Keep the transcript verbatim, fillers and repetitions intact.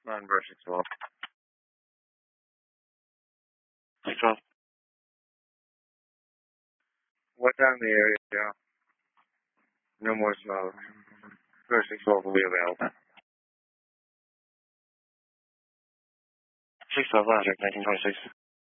Number six twelve. six twelve. What time in the area? Yeah. No more snow. First six twelve will be available. six twelve, Logic, nineteen twenty-six.